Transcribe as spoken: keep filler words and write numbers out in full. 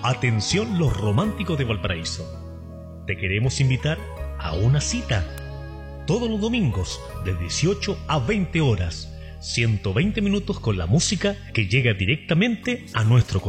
Atención los románticos de Valparaíso. Te queremos invitar a una cita. Todos los domingos, de dieciocho a veinte horas. ciento veinte minutos con la música que llega directamente a nuestro corazón.